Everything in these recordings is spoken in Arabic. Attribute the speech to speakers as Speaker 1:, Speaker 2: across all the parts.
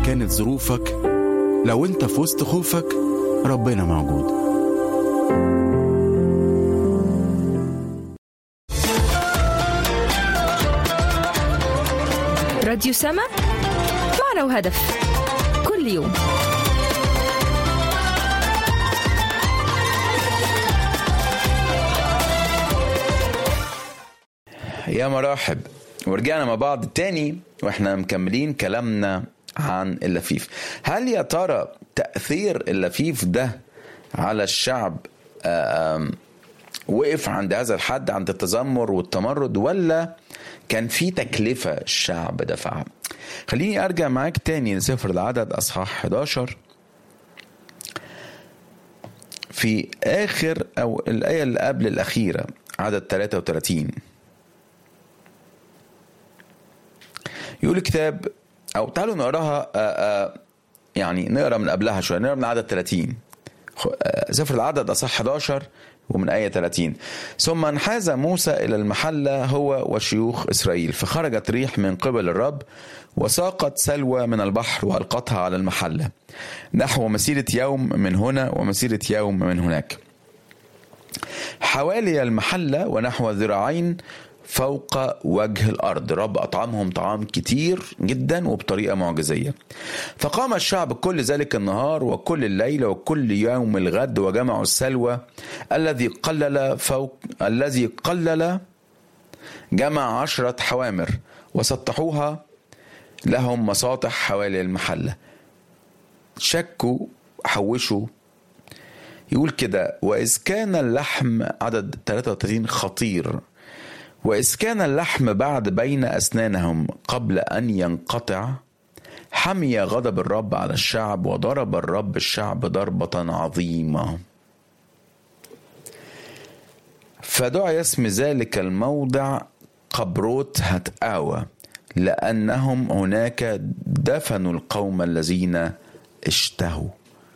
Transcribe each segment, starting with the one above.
Speaker 1: كانت ظروفك، لو انت في وسط خوفك ربنا موجود.
Speaker 2: راديو سما، معنى وهدف كل يوم.
Speaker 3: يا مرحب، ورجعنا مع بعض تاني واحنا مكملين كلامنا عن اللفيف. هل يا ترى تأثير اللفيف ده على الشعب وقف عند هذا الحد، عند التذمر والتمرد، ولا كان في تكلفة الشعب دفعها؟ خليني أرجع معاك تاني لسفر العدد أصحاح 11 في آخر أو الآية اللي قبل الأخيرة، عدد 33. يقول الكتاب، أو تعالوا نقراها يعني نقرأ من قبلها شوية، نقرأ من عدد 30. سفر العدد أصحاح 11 ومن آية 30. ثم انحاز موسى إلى المحلة هو وشيوخ إسرائيل، فخرجت ريح من قبل الرب وساقت سلوى من البحر وألقتها على المحلة نحو مسيرة يوم من هنا ومسيرة يوم من هناك، حوالي المحلة ونحو ذراعين فوق وجه الأرض. رب أطعمهم طعام كتير جدا وبطريقة معجزية. فقام الشعب كل ذلك النهار وكل الليل وكل يوم الغد وجمعوا السلوى الذي قلل جمع 10 حوامر وسطحوها لهم مساطح حوالي المحلة. شكوا حوشوا. يقول كده، وإذ كان اللحم، عدد 33 خطير، وإذ كان اللحم بعد بين أسنانهم قبل أن ينقطع، حمي غضب الرب على الشعب وضرب الرب الشعب ضربة عظيمة. فدعا اسم ذلك الموضع قبروت هتآوى، لأنهم هناك دفنوا القوم الذين اشتهوا.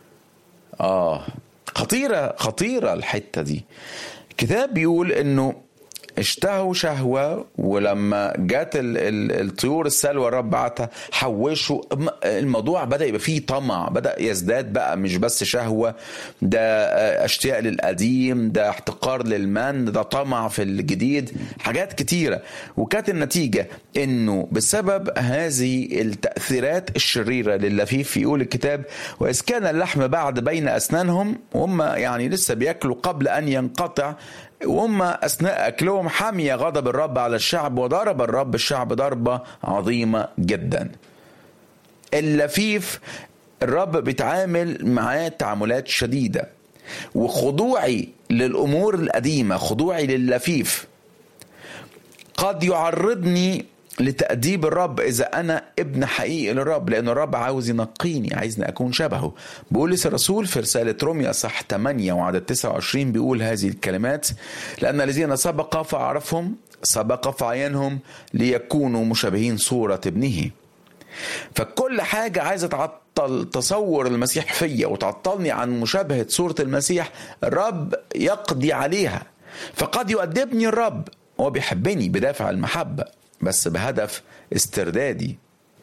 Speaker 3: خطيرة الحتة دي. الكتاب بيقول انه اشتهوا شهوة، ولما جات الطيور السلوى الرب بعتها حوشوا. الموضوع بدأ يبقى فيه طمع، بدأ يزداد بقى، مش بس شهوة، ده اشتياق للقديم، ده احتقار للمن، ده طمع في الجديد، حاجات كتيرة. وكانت النتيجة انه بسبب هذه التأثيرات الشريرة لللفيف، يقول الكتاب، وإذ كان اللحم بعد بين أسنانهم، وهم يعني لسه بيأكلوا قبل أن ينقطع، وهم أثناء أكلهم حمي غضب الرب على الشعب وضرب الرب الشعب ضربة عظيمة جدا. اللفيف الرب بيتعامل معاه تعاملات شديدة، وخضوعي للأمور القديمة، خضوعي لللفيف قد يعرضني لتأديب الرب إذا أنا ابن حقيقي للرب، لأن الرب عاوز ينقيني، عايزني أكون شبهه. بولس الرسول في رسالة روميا صح 8 وعدد 29 بيقول هذه الكلمات، لأن الذين سبق فعرفهم سبق فعينهم ليكونوا مشابهين صورة ابنه. فكل حاجة عايزة تعطل تصور المسيح فيا وتعطلني عن مشابهة صورة المسيح، الرب يقضي عليها. فقد يؤدبني الرب، هو بيحبني بدافع المحبة، بس بهدف استردادي،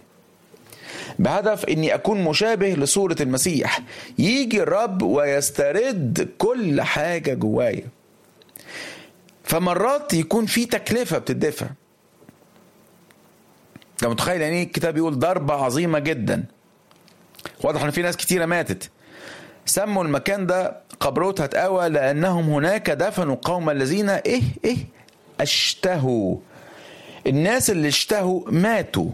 Speaker 3: بهدف اني اكون مشابه لصورة المسيح. يجي الرب ويسترد كل حاجة جوايا. فمرات يكون في تكلفة بتدفع. انت متخيل يعني الكتاب يقول ضربة عظيمة جدا؟ واضح ان في ناس كتيرة ماتت. سموا المكان ده قبروت هتآوى، لانهم هناك دفنوا قوم الذين اشتهوا. الناس اللي اشتهوا ماتوا.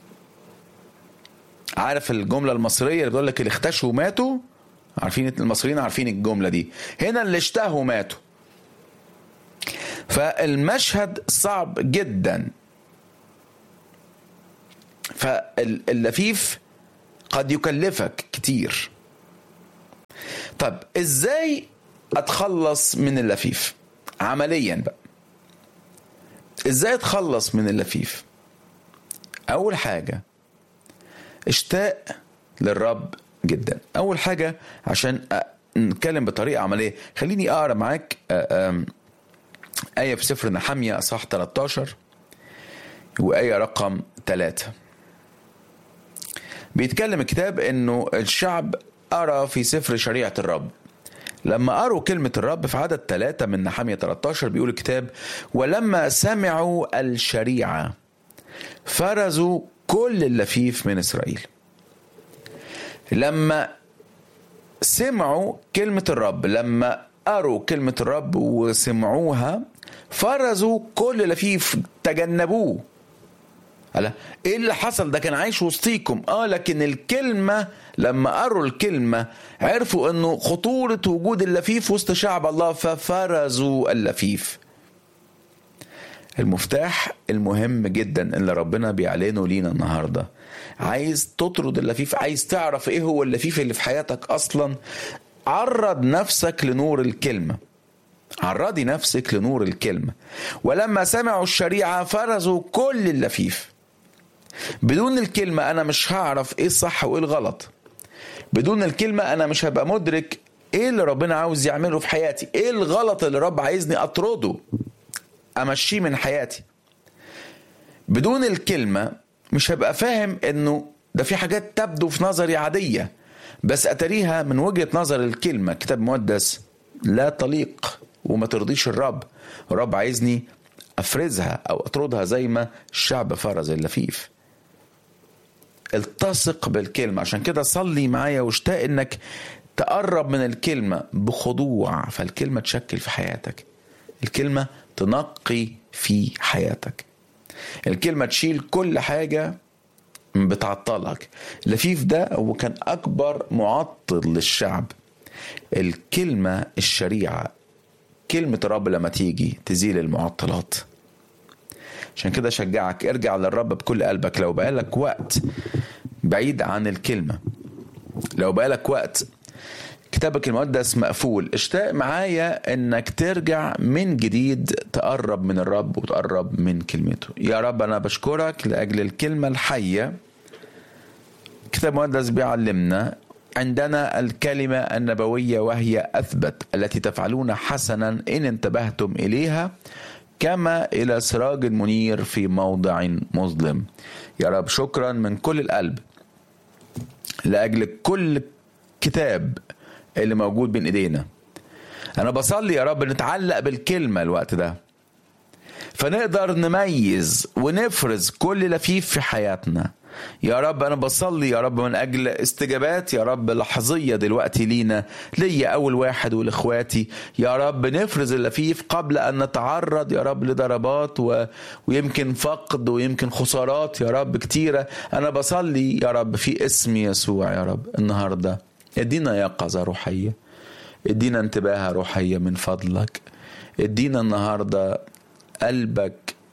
Speaker 3: عارف الجملة المصرية اللي بتقول لك اللي اختشوا ماتوا؟ عارفين المصريين عارفين الجملة دي. هنا اللي اشتهوا ماتوا. فالمشهد صعب جدا. فاللفيف قد يكلفك كتير. طب ازاي اتخلص من اللفيف عمليا بقى؟ ازاي اتخلص من اللفيف؟ اول حاجة اشتاق للرب جدا. اول حاجة عشان نتكلم بطريقة عملية، خليني اقرأ معاك آية في سفر نحميا اصحاح 13 وآية رقم 3. بيتكلم الكتاب انه الشعب قرأ في سفر شريعة الرب. لما قروا كلمة الرب في عدد 3 من نحمية 13 بيقول الكتاب: ولما سمعوا الشريعة فرزوا كل اللفيف من إسرائيل. لما سمعوا كلمة الرب، لما قروا كلمة الرب وسمعوها، فرزوا كل لفيف، تجنبوه. ايه اللي حصل؟ ده كان عايش وسطيكم، لكن الكلمة لما قروا الكلمة عرفوا انه خطورة وجود اللفيف وسط شعب الله، ففرزوا اللفيف. المفتاح المهم جدا اللي ربنا بيعلنه لينا النهاردة، عايز تطرد اللفيف، عايز تعرف ايه هو اللفيف اللي في حياتك اصلا، عرض نفسك لنور الكلمة. عرضي نفسك لنور الكلمة. ولما سمعوا الشريعة فرزوا كل اللفيف. بدون الكلمة أنا مش هعرف إيه الصح وإيه الغلط. بدون الكلمة أنا مش هبقى مدرك إيه اللي ربنا عاوز يعمله في حياتي، إيه الغلط اللي رب عايزني أطرده أمشيه من حياتي. بدون الكلمة مش هبقى فاهم إنه ده في حاجات تبدو في نظري عادية، بس أتريها من وجهة نظر الكلمة كتاب مقدس لا تليق وما ترضيش الرب. الرب عايزني أفرزها أو أطردها زي ما الشعب فرز اللفيف. التصق بالكلمة. عشان كده صلي معايا واشتاق انك تقرب من الكلمة بخضوع، فالكلمة تشكل في حياتك، الكلمة تنقي في حياتك، الكلمة تشيل كل حاجة بتعطلك. اللفيف ده هو كان أكبر معطل للشعب. الكلمة الشريعة، كلمة الرب لما تيجي تزيل المعطلات. عشان كده شجعك ارجع للرب بكل قلبك. لو بقالك وقت بعيد عن الكلمة، لو بقالك وقت كتابك المقدس مقفول، اشتاق معايا انك ترجع من جديد، تقرب من الرب وتقرب من كلمته. يا رب انا بشكرك لأجل الكلمة الحية. كتاب المقدس بيعلمنا عندنا الكلمة النبوية وهي أثبت، التي تفعلون حسنا إن انتبهتم إليها، كما إلى سراج منير في موضع مظلم. يا رب شكرا من كل القلب لأجل كل كتاب اللي موجود بين إيدينا. أنا بصلي يا رب نتعلق بالكلمة الوقت ده، فنقدر نميز ونفرز كل لفيف في حياتنا. يا رب أنا بصلي يا رب من أجل استجابات يا رب لحظية دلوقتي لينا، ليا أول واحد والإخواتي. يا رب نفرز اللفيف قبل أن نتعرض يا رب لضربات ويمكن فقد ويمكن خسارات يا رب كتيرة. أنا بصلي يا رب في اسم يسوع يا رب النهاردة ادينا يقظة روحية، ادينا انتباه روحية من فضلك، ادينا النهاردة قلبك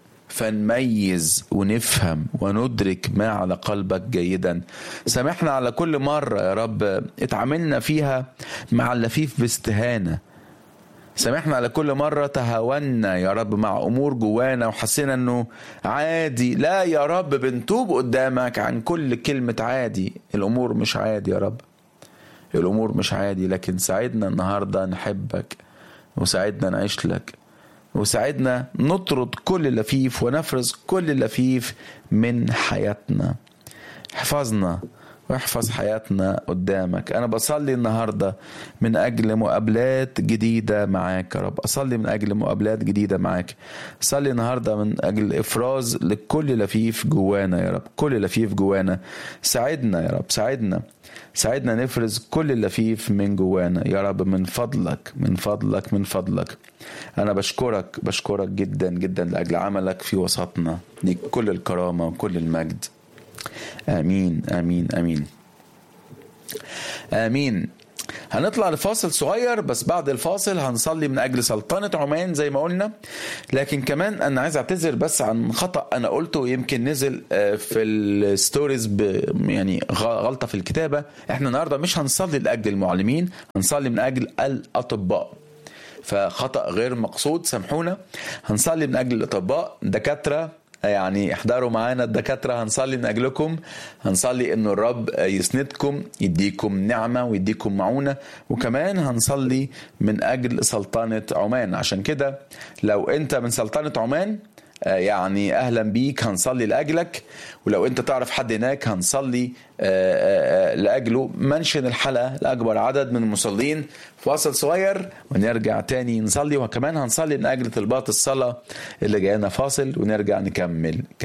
Speaker 3: فنميز ونفهم وندرك ما على قلبك جيدا. سامحنا على كل مرة يا رب اتعاملنا فيها مع اللفيف باستهانة. سامحنا على كل مرة تهاونا يا رب مع أمور جوانا وحسينا أنه عادي. لا يا رب بنتوب قدامك عن كل كلمة عادي. الأمور مش عادي يا رب، الأمور مش عادي، لكن ساعدنا النهاردة نحبك، وساعدنا نعيش لك، وساعدنا نطرد كل لفيف ونفرز كل لفيف من حياتنا. حفظنا واحفظ حياتنا قدامك. أنا بصلي النهاردة من أجل مقابلات جديدة معاك يا رب، أصلي من أجل مقابلات جديدة معاك. أصلي النهاردة من أجل إفراز لكل لفيف جوانا يا رب، كل لفيف جوانا. ساعدنا يا رب، ساعدنا نفرز كل اللفيف من جوانا يا رب، من فضلك من فضلك من فضلك. أنا بشكرك جدا جدا لأجل عملك في وسطنا. ليك كل الكرامة وكل المجد. آمين آمين آمين آمين. هنطلع لفاصل صغير، بس بعد الفاصل هنصلي من أجل سلطنة عمان زي ما قلنا. لكن كمان أنا عايز أعتذر بس عن خطأ أنا قلته، يمكن نزل في الستوريز يعني غلطة في الكتابة. احنا النهاردة مش هنصلي لأجل المعلمين، هنصلي من أجل الأطباء، فخطأ غير مقصود سامحونا. هنصلي من أجل الأطباء، دكاترة يعني احضروا معانا الدكاترة، هنصلي من أجلكم، هنصلي إنه الرب يسندكم، يديكم نعمة ويديكم معونة. وكمان هنصلي من أجل سلطنة عمان. عشان كده لو أنت من سلطنة عمان يعني أهلا بيك، هنصلي لأجلك. ولو أنت تعرف حد هناك هنصلي لأجله. منشن الحلقة لأكبر عدد من المصلين. فاصل صغير ونرجع تاني نصلي، وكمان هنصلي من أجل طلبات الصلاة اللي جاينا. فاصل ونرجع نكمل.